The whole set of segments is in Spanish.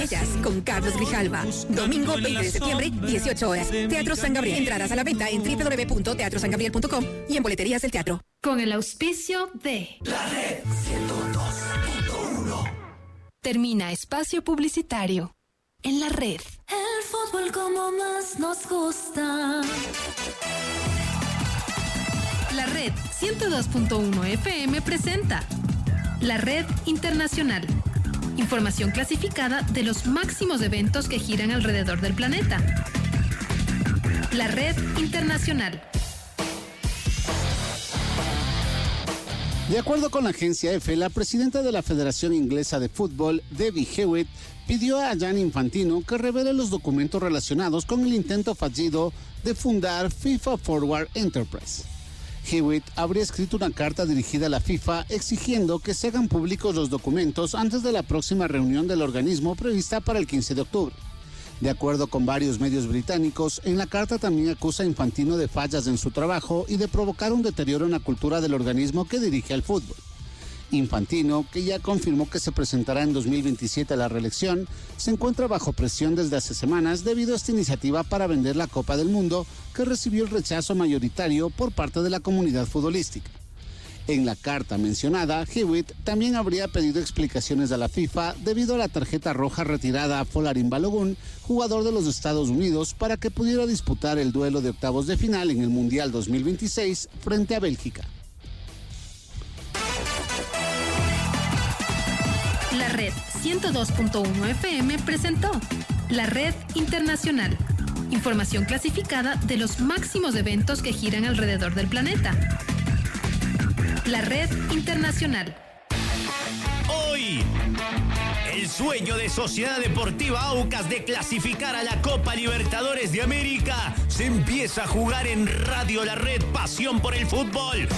Estrellas con Carlos Grijalva. Domingo 20 de septiembre, 18 horas. Teatro San Gabriel. Entradas a la venta en www.teatrosangabriel.com y en boleterías del teatro. Con el auspicio de La Red 102.1. Termina espacio publicitario en La Red. El fútbol como más nos gusta. La Red 102.1 FM presenta La Red Internacional. Información clasificada de los máximos eventos que giran alrededor del planeta. La Red Internacional. De acuerdo con la agencia EFE, la presidenta de la Federación Inglesa de Fútbol, Debbie Hewitt, pidió a Gianni Infantino que revele los documentos relacionados con el intento fallido de fundar FIFA Forward Enterprise. Hewitt habría escrito una carta dirigida a la FIFA exigiendo que se hagan públicos los documentos antes de la próxima reunión del organismo prevista para el 15 de octubre. De acuerdo con varios medios británicos, en la carta también acusa a Infantino de fallas en su trabajo y de provocar un deterioro en la cultura del organismo que dirige al fútbol. Infantino, que ya confirmó que se presentará en 2027 a la reelección, se encuentra bajo presión desde hace semanas debido a esta iniciativa para vender la Copa del Mundo, que recibió el rechazo mayoritario por parte de la comunidad futbolística. En la carta mencionada, Hewitt también habría pedido explicaciones a la FIFA debido a la tarjeta roja retirada a Folarin Balogun, jugador de los Estados Unidos, para que pudiera disputar el duelo de octavos de final en el Mundial 2026 frente a Bélgica. La Red 102.1 FM presentó La Red Internacional. Información clasificada de los máximos eventos que giran alrededor del planeta. La Red Internacional. Hoy, el sueño de Sociedad Deportiva Aucas de clasificar a la Copa Libertadores de América se empieza a jugar en Radio La Red, pasión por el fútbol.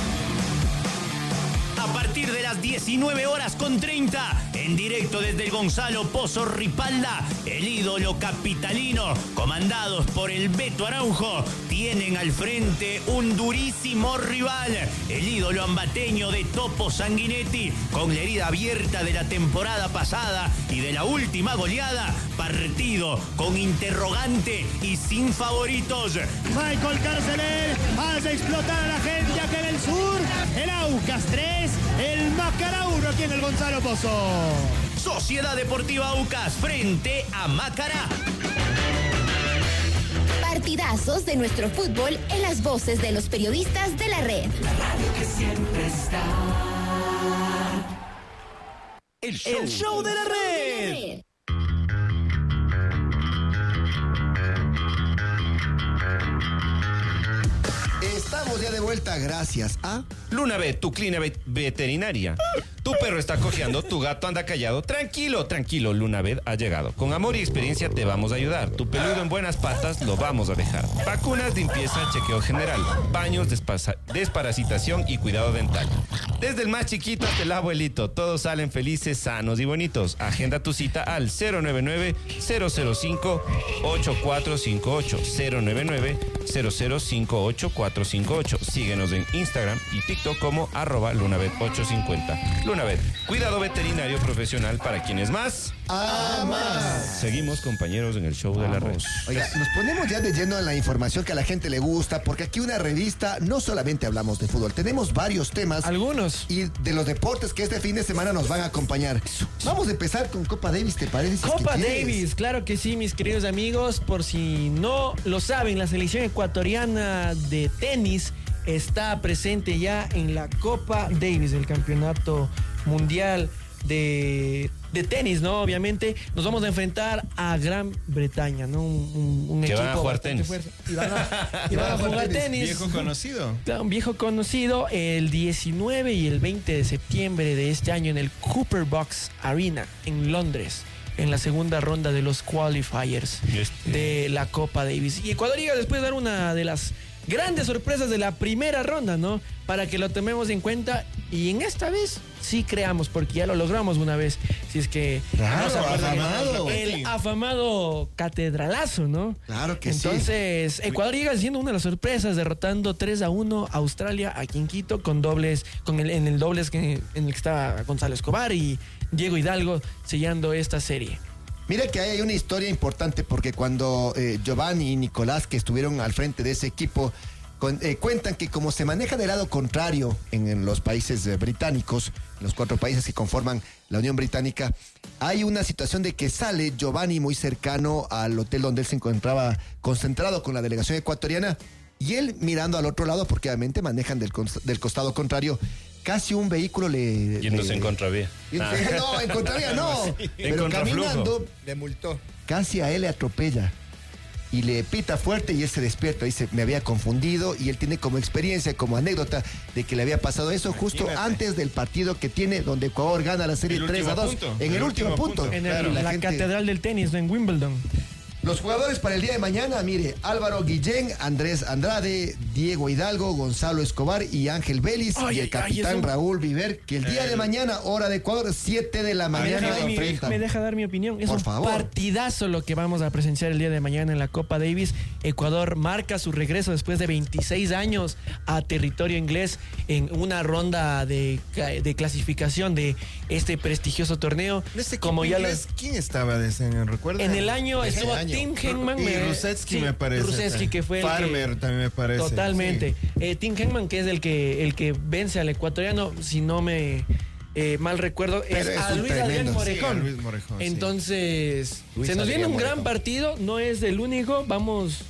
A partir de las 19:30, en directo desde el Gonzalo Pozo Ripalda, el ídolo capitalino, comandados por el Beto Araujo, tienen al frente un durísimo rival, el ídolo ambateño de Topo Sanguinetti, con la herida abierta de la temporada pasada y de la última goleada, partido con interrogante y sin favoritos. Michael Carceler hace explotar a la gente acá en el sur, el Aucas 3, el Macará 1 aquí en el Gonzalo Pozo. Sociedad Deportiva Aucas frente a Macará. Partidazos de nuestro fútbol en las voces de los periodistas de la red. La radio que siempre está. El show de la red. Estamos ya de vuelta gracias a Lunavet, tu clínica veterinaria. Tu perro está cojeando, tu gato anda callado. Tranquilo, tranquilo, Lunavet ha llegado. Con amor y experiencia te vamos a ayudar. Tu peludo en buenas patas lo vamos a dejar. Vacunas, limpieza, chequeo general, baños, desparasitación y cuidado dental. Desde el más chiquito hasta el abuelito, todos salen felices, sanos y bonitos. Agenda tu cita al 099-005-8458. 099-005-8458. Síguenos en Instagram y TikTok como @Lunavet850. Lunavet, cuidado veterinario profesional para quienes más amas. Seguimos, compañeros, en el show de la red. Oiga, nos ponemos ya de lleno en la información que a la gente le gusta, porque aquí una revista no solamente hablamos de fútbol, tenemos varios temas. Algunos. Y de los deportes que este fin de semana nos van a acompañar. Vamos a empezar con Copa Davis, ¿te parece? Copa Davis, claro que sí, mis queridos amigos. Por si no lo saben, la selección ecuatoriana de tenis está presente ya en la Copa Davis, el campeonato mundial de tenis, ¿no? Obviamente nos vamos a enfrentar a Gran Bretaña, ¿no? Un que equipo van a jugar tenis. Fuerte. Y van a jugar tenis. Viejo conocido. Claro, un viejo conocido, el 19 y el 20 de septiembre de este año en el Cooper Box Arena en Londres, en la segunda ronda de los qualifiers de la Copa Davis. Y Ecuador llega después de dar una de las grandes sorpresas de la primera ronda, ¿no? Para que lo tomemos en cuenta y en esta vez sí creamos, porque ya lo logramos una vez. Si es que claro, afamado. El afamado catedralazo, ¿no? Claro que Entonces, sí. Ecuador llega siendo una de las sorpresas, derrotando 3-1 a Australia aquí en Quito con dobles, en el dobles en el que estaba Gonzalo Escobar y Diego Hidalgo sellando esta serie. Mira que ahí hay una historia importante porque cuando Giovanni y Nicolás, que estuvieron al frente de ese equipo, cuentan que como se maneja del lado contrario en los países británicos, los 4 países que conforman la Unión Británica, hay una situación de que sale Giovanni muy cercano al hotel donde él se encontraba concentrado con la delegación ecuatoriana y él mirando al otro lado porque obviamente manejan del costado contrario. Casi un vehículo yéndose en contravía. No, en contravía no. Sí. Pero caminando, le multó. Casi a él le atropella. Y le pita fuerte y él se despierta. Dice, me había confundido. Y él tiene como experiencia, como anécdota, de que le había pasado eso justo antes del partido que tiene, donde Ecuador gana la serie 3-2. En el último punto. En la catedral del tenis, en Wimbledon. Los jugadores para el día de mañana, mire, Álvaro Guillén, Andrés Andrade, Diego Hidalgo, Gonzalo Escobar y Ángel Vélez y el capitán Raúl Viver, que el día de mañana, hora de Ecuador, 7 de la mañana. Me deja dar mi opinión. Es un partidazo lo que vamos a presenciar el día de mañana en la Copa Davis. Ecuador marca su regreso después de 26 años a territorio inglés en una ronda de clasificación de este prestigioso torneo. Como ya ¿quién estaba de ese año? ¿Recuerdas? En el año estuvo Tim Henman y Rusetsky, me parece. Rusetsky, que fue Farmer también me parece. Totalmente. Sí. Tim Henman, que es el que vence al ecuatoriano, si no me mal recuerdo, es a Luis Adrián Morejón. Sí, Luis Morejón. Entonces, se nos viene un gran partido, no es el único. Vamos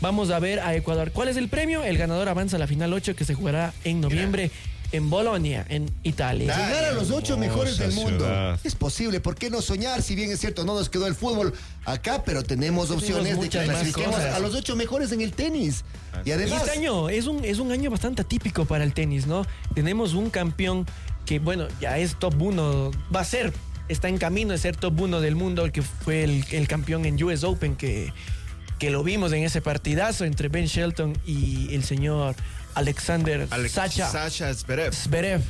a ver a Ecuador. ¿Cuál es el premio? El ganador avanza a la final 8 que se jugará en noviembre. En Bolonia, en Italia. Llegar a los 8 mejores del mundo. Es posible, ¿por qué no soñar? Si bien es cierto, no nos quedó el fútbol acá, pero tenemos opciones de que clasifiquemos a los 8 mejores en el tenis. Y además, este año es un año bastante atípico para el tenis, ¿no? Tenemos un campeón que, bueno, ya es top 1, está en camino de ser top 1 del mundo, el que fue el campeón en US Open, que lo vimos en ese partidazo entre Ben Shelton y el señor Sasha Zverev.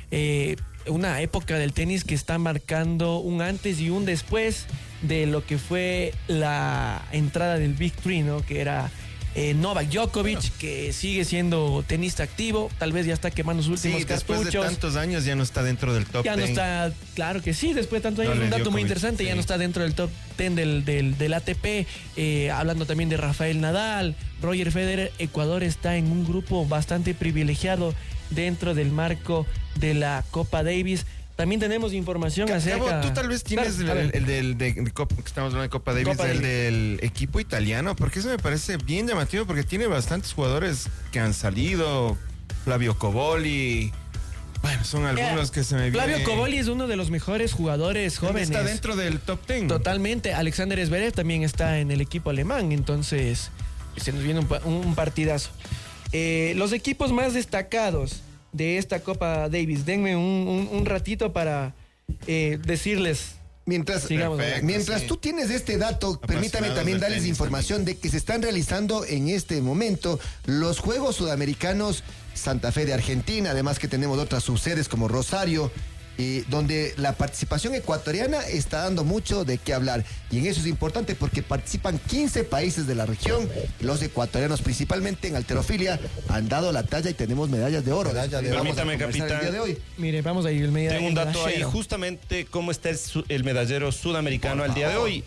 Una época del tenis que está marcando un antes y un después de lo que fue la entrada del Big Three, ¿no? Que era Novak Djokovic, que sigue siendo tenista activo, tal vez ya está quemando sus últimos cartuchos. Después de tantos años ya no está dentro del top 10. Ya no está, claro que sí, después de tantos años, un dato muy interesante, ya no está dentro del top 10 del ATP, hablando también de Rafael Nadal, Roger Federer. Ecuador está en un grupo bastante privilegiado dentro del marco de la Copa Davis. También tenemos información acerca... Tú tal vez tienes el del que estamos hablando de Copa Davis, el del equipo italiano, porque eso me parece bien llamativo, porque tiene bastantes jugadores que han salido. Flavio Cobolli, bueno, son algunos que se me vienen. Flavio Cobolli es uno de los mejores jugadores jóvenes. Está dentro del top 10. Totalmente. Alexander Zverev también está en el equipo alemán, entonces se nos viene un partidazo. Los equipos más destacados de esta Copa Davis, denme un ratito para decirles. Mientras tú tienes este dato, permítame también darles información de que se están realizando en este momento los Juegos Sudamericanos Santa Fe de Argentina, además que tenemos otras subsedes como Rosario, donde la participación ecuatoriana está dando mucho de qué hablar. Y en eso es importante porque participan 15 países de la región. Los ecuatorianos, principalmente en halterofilia, han dado la talla y tenemos medallas de oro. Permítame, capitán. El día de hoy. Mire, vamos a ir el medallero. Tengo un dato ahí, justamente cómo está el medallero sudamericano al día de hoy.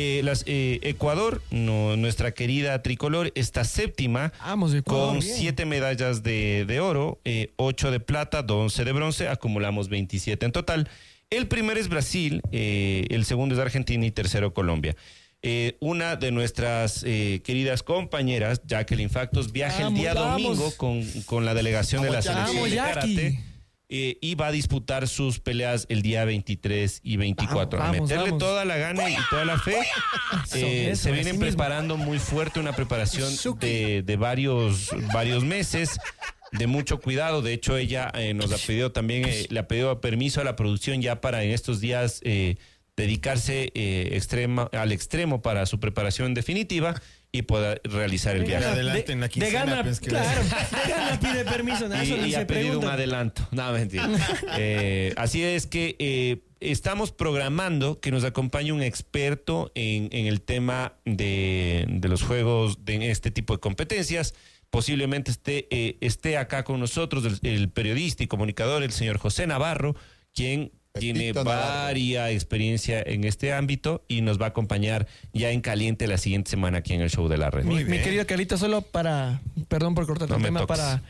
Ecuador, nuestra querida tricolor, está séptima con 7 medallas de oro, 8 de plata, 11 de bronce, acumulamos 27 en total. El primero es Brasil, el segundo es Argentina y tercero Colombia. Una de nuestras queridas compañeras, Jacqueline Factos, viaja el día domingo con la delegación de la selección de karate. Y va a disputar sus peleas el día 23 y 24. A meterle toda la gana y toda la fe. Se vienen preparando muy fuerte, una preparación de varios meses, de mucho cuidado. De hecho, ella nos ha pedido también, le ha pedido permiso a la producción ya para en estos días dedicarse al extremo para su preparación definitiva y poder realizar el viaje. Adelante en la quincena. De gana pide permiso. Y ha pedido un adelanto. No, mentira. Así es que estamos programando que nos acompañe un experto en el tema de los juegos, de este tipo de competencias. Posiblemente esté acá con nosotros el periodista y comunicador, el señor José Navarro, quien tiene varia experiencia en este ámbito y nos va a acompañar ya en caliente la siguiente semana aquí en el show de la red. Mi querido Carlito, solo para, perdón por cortarte el tema,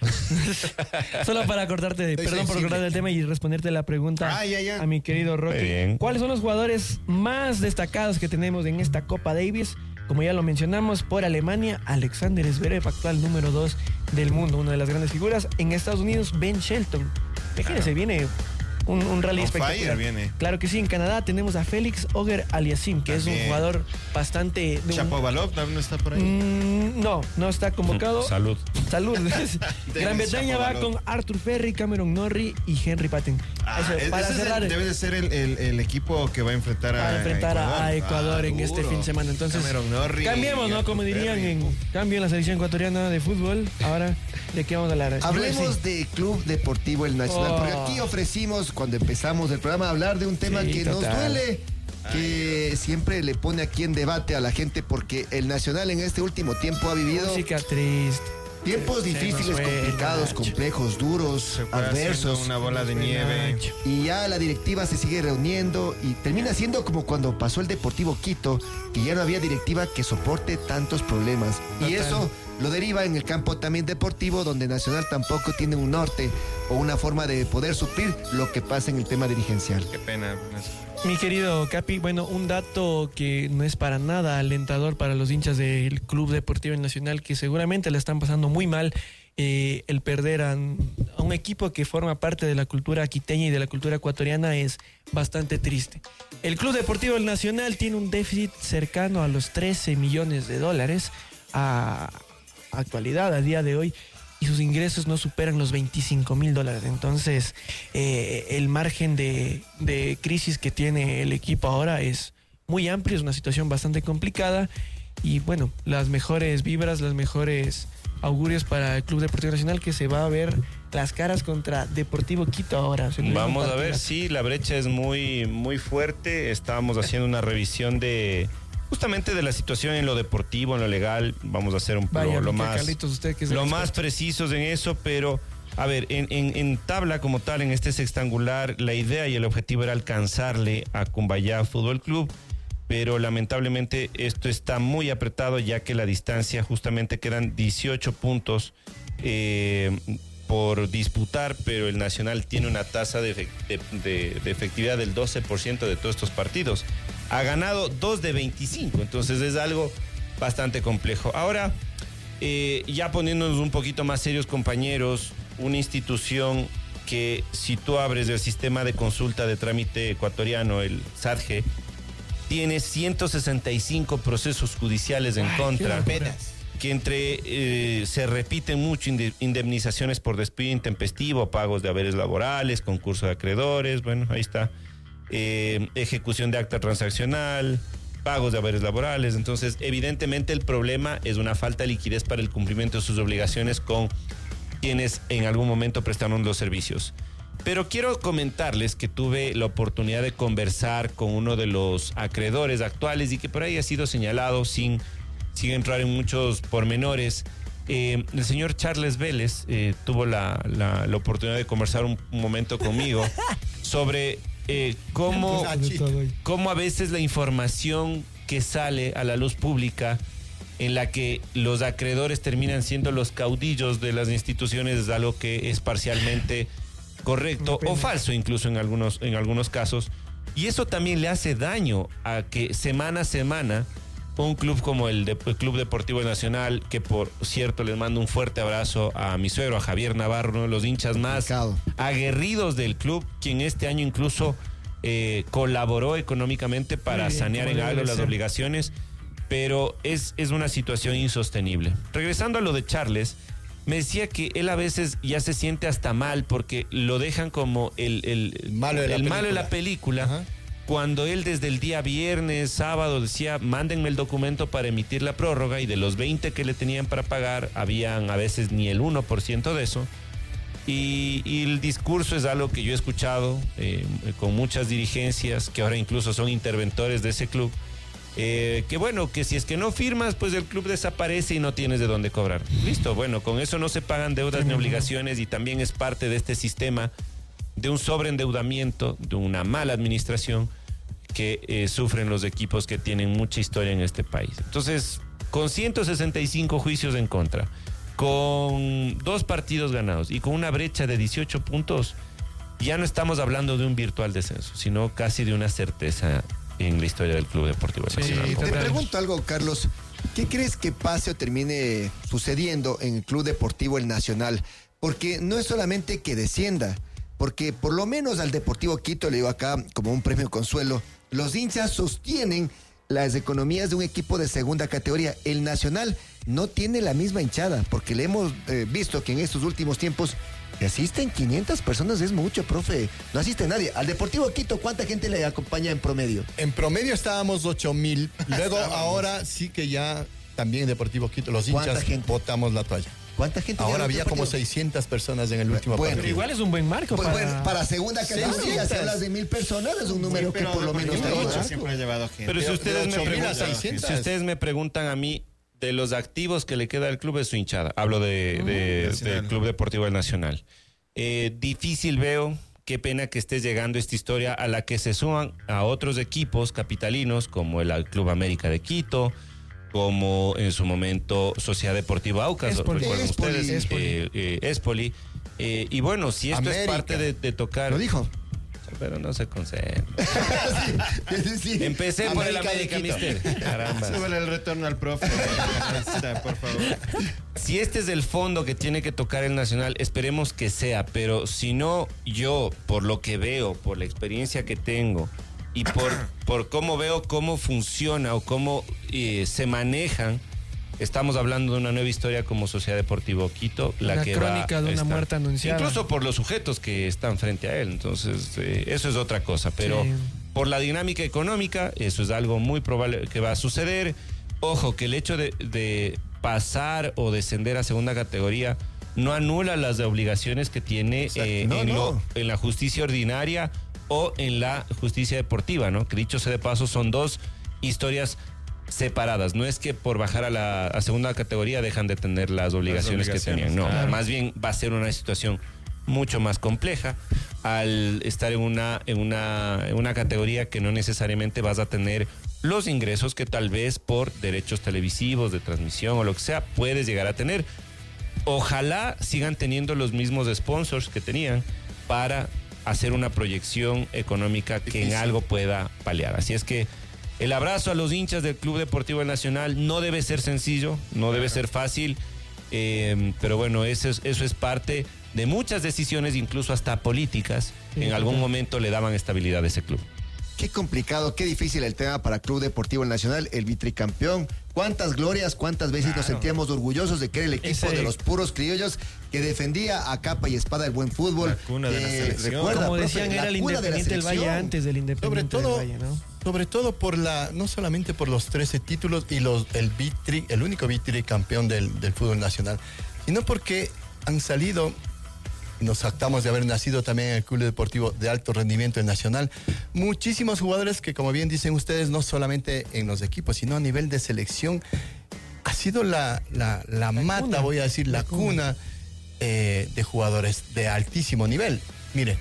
solo para cortarte, perdón por cortarte el tema y responderte la pregunta a mi querido Rocky. ¿Cuáles son los jugadores más destacados que tenemos en esta Copa Davis? Como ya lo mencionamos, por Alemania, Alexander Zverev, actual número 2 del mundo, una de las grandes figuras. En Estados Unidos, Ben Shelton. Fíjense, viene un rally espectacular. Claro que sí. En Canadá tenemos a Félix Auger-Aliassime, que es un jugador bastante... Shapovalov no está por ahí. No está convocado. Salud. Gran Bretaña va con Arthur Ferry, Cameron Norrie y Henry Patton. Para cerrar, debe de ser el equipo que va a enfrentar a Ecuador en este fin de semana. Entonces, cambiemos, ¿no? Como dirían, cambio en la selección ecuatoriana de fútbol. Ahora, ¿de qué vamos a hablar? Hablemos de Club Deportivo El Nacional, porque aquí ofrecimos, cuando empezamos el programa, hablar de un tema que nos duele, que siempre le pone aquí en debate a la gente, porque el Nacional en este último tiempo ha vivido música triste, tiempos difíciles, complicados, complejos, duros, adversos. Una bola de nieve. Y ya la directiva se sigue reuniendo y termina siendo como cuando pasó el Deportivo Quito, que ya no había directiva que soporte tantos problemas. Total. Y eso lo deriva en el campo también deportivo, donde Nacional tampoco tiene un norte o una forma de poder suplir lo que pasa en el tema dirigencial. Qué pena. Mi querido Capi, bueno, un dato que no es para nada alentador para los hinchas del Club Deportivo Nacional, que seguramente le están pasando muy mal el perder a un equipo que forma parte de la cultura quiteña y de la cultura ecuatoriana, es bastante triste. El Club Deportivo Nacional tiene un déficit cercano a los 13 millones de dólares a actualidad, a día de hoy, y sus ingresos no superan los $25,000. Entonces, el margen de crisis que tiene el equipo ahora es muy amplio, es una situación bastante complicada. Y bueno, las mejores vibras, las mejores augurios para el Club Deportivo Nacional, que se va a ver las caras contra Deportivo Quito ahora. Vamos a ver, sí, la brecha es muy, muy fuerte. Estábamos haciendo una revisión justamente de la situación en lo deportivo, en lo legal. Vamos a hacer lo más precisos en eso, pero a ver, en tabla como tal, en este sextangular, la idea y el objetivo era alcanzarle a Cumbayá Fútbol Club, pero lamentablemente esto está muy apretado, ya que la distancia, justamente quedan 18 puntos por disputar, pero el Nacional tiene una tasa de efectividad del 12% de todos estos partidos. Ha ganado 2 de 25, entonces es algo bastante complejo. Ahora, ya poniéndonos un poquito más serios, compañeros, una institución que, si tú abres el sistema de consulta de trámite ecuatoriano, el SADGE, tiene 165 procesos judiciales en contra, que se repiten mucho indemnizaciones por despido intempestivo, pagos de haberes laborales, concurso de acreedores, bueno, ahí está. Ejecución de acta transaccional, pagos de haberes laborales. Entonces, evidentemente el problema es una falta de liquidez para el cumplimiento de sus obligaciones con quienes en algún momento prestaron los servicios. Pero quiero comentarles que tuve la oportunidad de conversar con uno de los acreedores actuales y que por ahí ha sido señalado sin entrar en muchos pormenores. El señor Charles Vélez tuvo la oportunidad de conversar un momento conmigo sobre cómo a veces la información que sale a la luz pública, en la que los acreedores terminan siendo los caudillos de las instituciones, es algo que es parcialmente correcto o falso, incluso en algunos casos. Y eso también le hace daño a que semana a semana un club como el Club Deportivo Nacional, que por cierto les mando un fuerte abrazo a mi suegro, a Javier Navarro, uno de los hinchas más aguerridos del club, quien este año incluso colaboró económicamente para sanear en algo las obligaciones, pero es una situación insostenible. Regresando a lo de Charles, me decía que él a veces ya se siente hasta mal porque lo dejan como el malo de la película. Ajá. Cuando él desde el día viernes, sábado decía, mándenme el documento para emitir la prórroga, y de los 20 que le tenían para pagar, habían a veces ni el 1% de eso. Y el discurso es algo que yo he escuchado con muchas dirigencias que ahora incluso son interventores de ese club, que bueno, que si es que no firmas, pues el club desaparece y no tienes de dónde cobrar. Listo, bueno, con eso no se pagan deudas ni obligaciones, y también es parte de este sistema de un sobreendeudamiento, de una mala administración que sufren los equipos que tienen mucha historia en este país. Entonces, con 165 juicios en contra, con 2 partidos ganados y con una brecha de 18 puntos, ya no estamos hablando de un virtual descenso, sino casi de una certeza en la historia del Club Deportivo Nacional. Te pregunto algo, Carlos. ¿Qué crees que pase o termine sucediendo en el Club Deportivo El Nacional? Porque no es solamente que descienda, porque por lo menos al Deportivo Quito, le digo acá como un premio consuelo, los hinchas sostienen las economías de un equipo de segunda categoría. El Nacional no tiene la misma hinchada, porque le hemos visto que en estos últimos tiempos que asisten 500 personas, es mucho, profe. No asiste nadie. Al Deportivo Quito, ¿cuánta gente le acompaña en promedio? En promedio estábamos 8,000. Luego ahora sí que ya también Deportivo Quito, los hinchas botamos la toalla. ¿Cuánta gente? Ahora había como 600 personas en el último partido. Pero igual es un buen marco para segunda categoría. Si hablas de 1,000 personas, es un número que por lo menos siempre ha llevado gente. Pero si ustedes me preguntan a mí, de los activos que le queda al club es su hinchada. Hablo del Club Deportivo del Nacional. Difícil veo, qué pena que estés llegando esta historia a la que se suman a otros equipos capitalinos como el Club América de Quito, como en su momento Sociedad Deportiva Aucas, recuerden ustedes, Espoli. Y bueno, si esto América es parte de tocar... Lo dijo. Pero no se concentra. Sí. Empecé por el América, mister. Caramba. Súbele el retorno al profe. Por favor. Si este es el fondo que tiene que tocar el Nacional, esperemos que sea. Pero si no, yo, por lo que veo, por la experiencia que tengo y por cómo veo cómo funciona o cómo se manejan, estamos hablando de una nueva historia como Sociedad Deportivo Quito, la que crónica de una muerte anunciada. Incluso por los sujetos que están frente a él. Entonces, eso es otra cosa. Pero por la dinámica económica, eso es algo muy probable que va a suceder. Ojo, que el hecho de pasar o descender a segunda categoría no anula las obligaciones que tiene en la justicia ordinaria o en la justicia deportiva, ¿no? Que dicho sea de paso, son 2 historias separadas. No es que por bajar a segunda categoría dejan de tener las obligaciones que tenían. No, más bien va a ser una situación mucho más compleja al estar en una categoría que no necesariamente vas a tener los ingresos que tal vez por derechos televisivos, de transmisión o lo que sea, puedes llegar a tener. Ojalá sigan teniendo los mismos sponsors que tenían para hacer una proyección económica que en algo pueda paliar. Así es que el abrazo a los hinchas del Club Deportivo del Nacional no debe ser sencillo, no debe ser fácil, pero bueno, eso es parte de muchas decisiones, incluso hasta políticas, en algún momento le daban estabilidad a ese club. Qué complicado, qué difícil el tema para Club Deportivo Nacional, el vitricampeón. Cuántas glorias, cuántas veces nos sentíamos orgullosos de que era el equipo de los puros criollos que defendía a capa y espada el buen fútbol. La cuna de la selección. Recuerda, como decían, era el Independiente del Valle antes del Independiente del Valle, ¿no? Sobre todo no solamente por los 13 títulos y el único vitricampeón del fútbol nacional, sino porque han salido, nos jactamos de haber nacido también en el Club Deportivo de alto rendimiento nacional, muchísimos jugadores que, como bien dicen ustedes, no solamente en los equipos, sino a nivel de selección, ha sido la mata, voy a decir, la cuna de jugadores de altísimo nivel. Mire,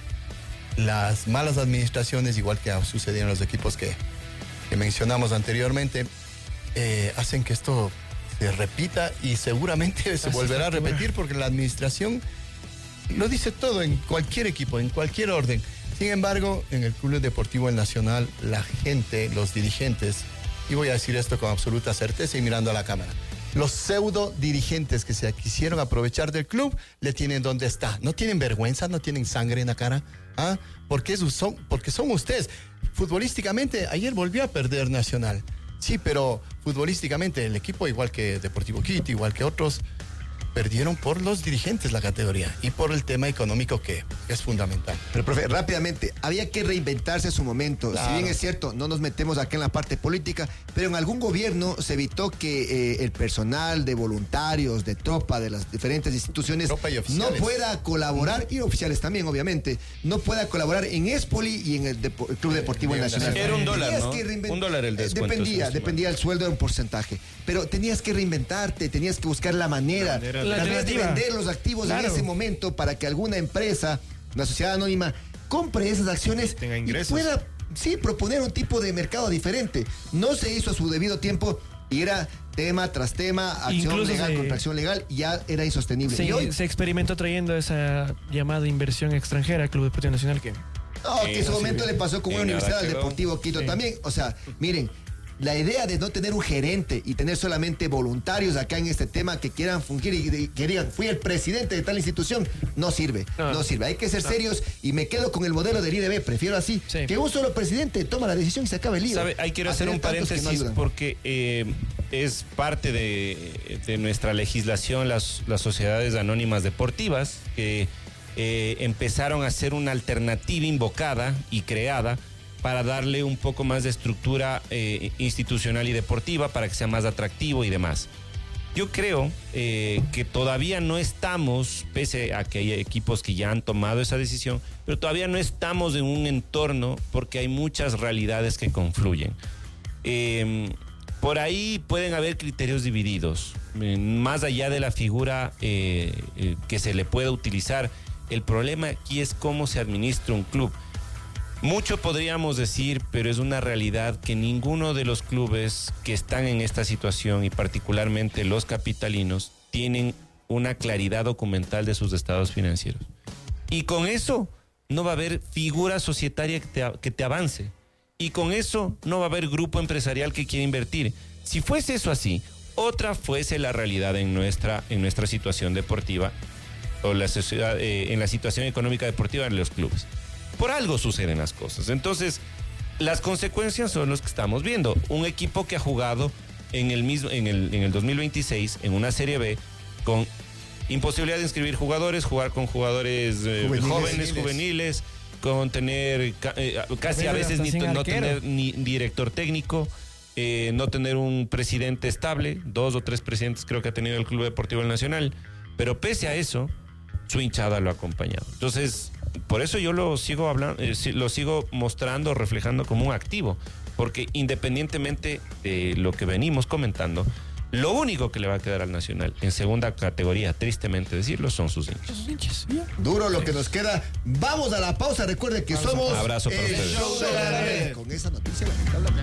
las malas administraciones, igual que ha sucedido en los equipos que mencionamos anteriormente, hacen que esto se repita y seguramente se volverá a repetir porque la administración lo dice todo en cualquier equipo, en cualquier orden. Sin embargo, en el Club Deportivo El Nacional, la gente, los dirigentes, y voy a decir esto con absoluta certeza y mirando a la cámara, los pseudo dirigentes que se quisieron aprovechar del club le tienen donde está. No tienen vergüenza, no tienen sangre en la cara. ¿Ah? Porque son ustedes. Futbolísticamente, ayer volvió a perder Nacional. Sí, pero futbolísticamente el equipo, igual que Deportivo Quito, igual que otros, perdieron por los dirigentes la categoría y por el tema económico que es fundamental. Pero, profe, rápidamente, había que reinventarse en su momento. Claro. Si bien es cierto, no nos metemos acá en la parte política, pero en algún gobierno se evitó que el personal de voluntarios, de tropa, de las diferentes instituciones no pueda colaborar, y oficiales también, obviamente, no pueda colaborar en Espoli y en el Club Deportivo Nacional. Era $1, ¿no? $1 el descuento. Dependía el sueldo, era un porcentaje. Pero tenías que reinventarte, tenías que buscar la manera tal vez de vender los activos en ese momento para que alguna empresa, una sociedad anónima, compre esas acciones y pueda, sí, proponer un tipo de mercado diferente. No se hizo a su debido tiempo y era tema tras tema, acción incluso legal contra acción legal, ya era insostenible. Sí, y hoy se experimentó trayendo esa llamada inversión extranjera al Club Deportivo Nacional que... No, que en su momento le pasó con una universidad al Deportivo Quito también. O sea, miren, la idea de no tener un gerente y tener solamente voluntarios acá en este tema que quieran fungir y que digan, fui el presidente de tal institución, no sirve, no sirve. Hay que ser serios y me quedo con el modelo del IDB, prefiero así, que un solo presidente toma la decisión y se acaba el lío. ¿Sabe? Ahí quiero hacer un paréntesis porque es parte de nuestra legislación las sociedades anónimas deportivas que empezaron a ser una alternativa invocada y creada para darle un poco más de estructura institucional y deportiva, para que sea más atractivo y demás. Yo creo que todavía no estamos, pese a que hay equipos que ya han tomado esa decisión, pero todavía no estamos en un entorno porque hay muchas realidades que confluyen. Por ahí pueden haber criterios divididos, más allá de la figura que se le pueda utilizar. El problema aquí es cómo se administra un club. Mucho podríamos decir, pero es una realidad que ninguno de los clubes que están en esta situación, y particularmente los capitalinos, tienen una claridad documental de sus estados financieros. Y con eso no va a haber figura societaria que te avance. Y con eso no va a haber grupo empresarial que quiera invertir. Si fuese eso así, otra fuese la realidad en nuestra situación deportiva o la sociedad, en la situación económica deportiva de los clubes. Por algo suceden las cosas. Entonces, las consecuencias son las que estamos viendo. Un equipo que ha jugado en el 2026 en una Serie B con imposibilidad de inscribir jugadores, jugar con jugadores juveniles, con tener casi a veces no tener ni director técnico, no tener un presidente estable, 2 o 3 presidentes creo que ha tenido el Club Deportivo del Nacional, pero pese a eso, su hinchada lo ha acompañado. Entonces, por eso yo lo sigo hablando, lo sigo mostrando, reflejando como un activo, porque independientemente de lo que venimos comentando, lo único que le va a quedar al Nacional en segunda categoría, tristemente decirlo, son sus hinchas. Duro lo que nos queda. Vamos a la pausa. Recuerde que somos abrazo para ustedes. Show de la Red. Con esa noticia lamentable.